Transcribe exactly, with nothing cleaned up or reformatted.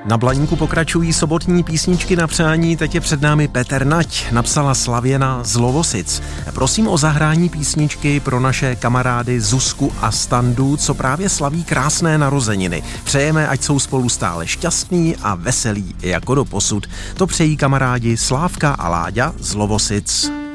Na Blaníku pokračují sobotní písničky na přání, teď je před námi Petr Nať, napsala Slavěna z Lovosic. Prosím o zahrání písničky pro naše kamarády Zuzku a Standu, co právě slaví krásné narozeniny. Přejeme, ať jsou spolu stále šťastní a veselí jako doposud. To přejí kamarádi Slávka a Láďa z Lovosic.